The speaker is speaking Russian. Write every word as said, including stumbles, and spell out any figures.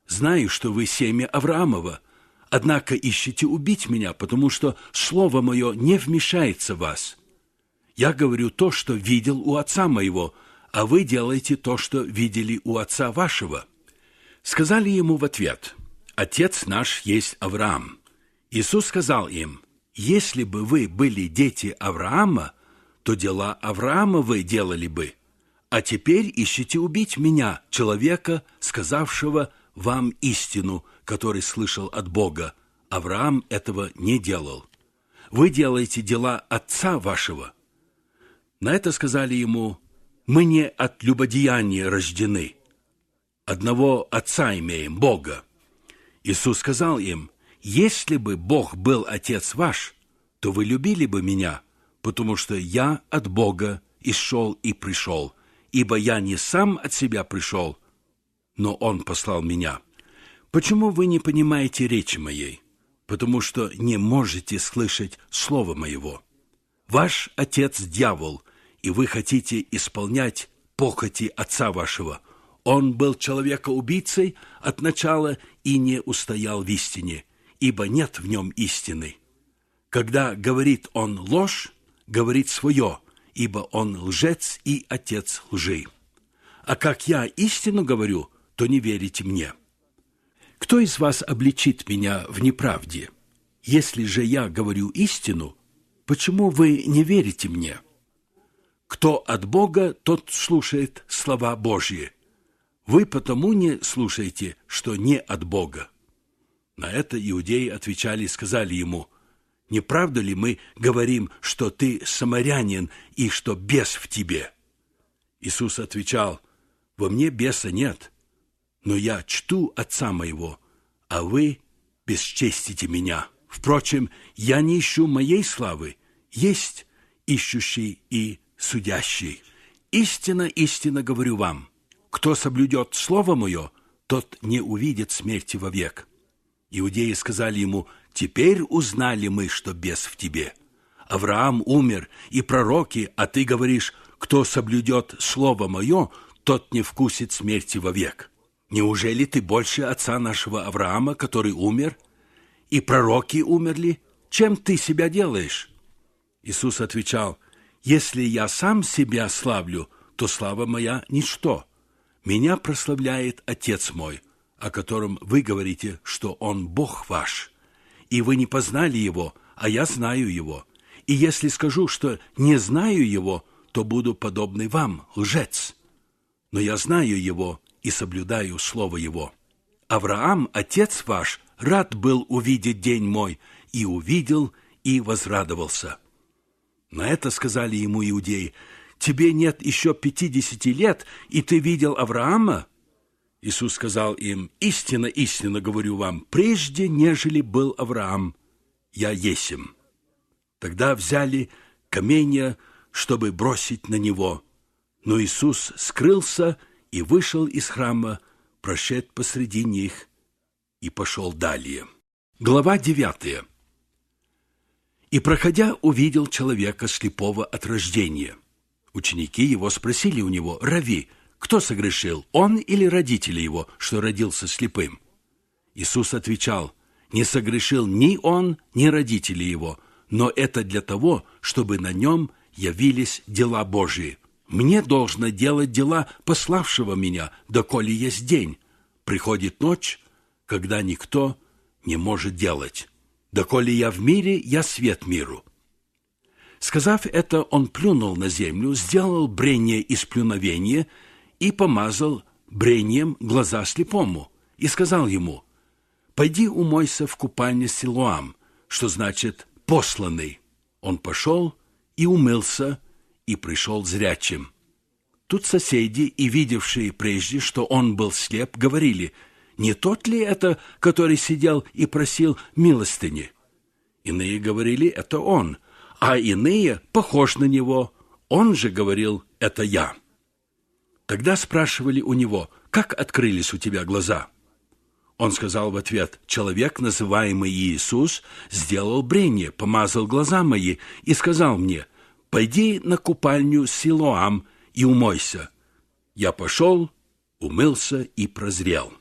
знаю, что вы семя Авраамова, однако ищете убить меня, потому что слово мое не вмешается в вас. Я говорю то, что видел у отца моего, а вы делаете то, что видели у отца вашего». Сказали ему в ответ: «Отец наш есть Авраам». Иисус сказал им: «Если бы вы были дети Авраама, то дела Авраама вы делали бы. А теперь ищете убить меня, человека, сказавшего вам истину, который слышал от Бога. Авраам этого не делал. Вы делаете дела отца вашего». На это сказали ему: «Мы не от любодеяния рождены. Одного отца имеем, Бога». Иисус сказал им: «Если бы Бог был отец ваш, то вы любили бы меня, потому что я от Бога исшел и пришел, ибо я не сам от себя пришел, но Он послал меня. Почему вы не понимаете речи моей? Потому что не можете слышать слова моего. Ваш отец дьявол, и вы хотите исполнять похоти отца вашего. Он был человека-убийцей от начала и не устоял в истине, ибо нет в нем истины. Когда говорит он ложь, говорит свое, ибо он лжец и отец лжи. А как я истину говорю, то не верите мне. Кто из вас обличит меня в неправде? Если же я говорю истину, почему вы не верите мне? Кто от Бога, тот слушает слова Божьи. Вы потому не слушаете, что не от Бога». На это иудеи отвечали и сказали ему: «Не правда ли мы говорим, что ты самарянин и что бес в тебе?» Иисус отвечал: «Во мне беса нет, но я чту отца моего, а вы бесчестите меня. Впрочем, я не ищу моей славы, есть ищущий и судящий. Истинно, истинно говорю вам, кто соблюдет слово мое, тот не увидит смерти вовек». Иудеи сказали ему: «Теперь узнали мы, что бес в тебе. Авраам умер, и пророки, а ты говоришь: кто соблюдет слово мое, тот не вкусит смерти вовек. Неужели ты больше отца нашего Авраама, который умер? И пророки умерли? Чем ты себя делаешь?» Иисус отвечал: «Если я сам себя славлю, то слава моя ничто. Меня прославляет Отец мой, о котором вы говорите, что Он Бог ваш. И вы не познали Его, а я знаю Его. И если скажу, что не знаю Его, то буду подобный вам, лжец. Но я знаю Его и соблюдаю слово Его. Авраам, отец ваш, рад был увидеть день мой, и увидел, и возрадовался». На это сказали ему иудеи: «Тебе нет еще пятидесяти лет, и ты видел Авраама?» Иисус сказал им: «Истинно, истинно говорю вам, прежде, нежели был Авраам, я есмь». Тогда взяли каменья, чтобы бросить на него. Но Иисус скрылся и вышел из храма, прошед посреди них, и пошел далее. Глава девятая. «И, проходя, увидел человека слепого от рождения. Ученики его спросили у него: Рави, кто согрешил, он или родители его, что родился слепым? Иисус отвечал: не согрешил ни он, ни родители его, но это для того, чтобы на нем явились дела Божии. Мне должно делать дела пославшего меня, доколе есть день. Приходит ночь, когда никто не может делать. Доколе я в мире, я свет миру». Сказав это, он плюнул на землю, сделал брение из плюновения и помазал брением глаза слепому, и сказал ему: «Пойди умойся в купальне Силоам», что значит «посланный». Он пошел и умылся, и пришел зрячим. Тут соседи, и видевшие прежде, что он был слеп, говорили: «Не тот ли это, который сидел и просил милостыни?» Иные говорили: «Это он», а иные: «Похож на него». Он же говорил: «Это я». Тогда спрашивали у него: «Как открылись у тебя глаза?» Он сказал в ответ: «Человек, называемый Иисус, сделал брение, помазал глаза мои и сказал мне: пойди на купальню Силоам и умойся. Я пошел, умылся и прозрел».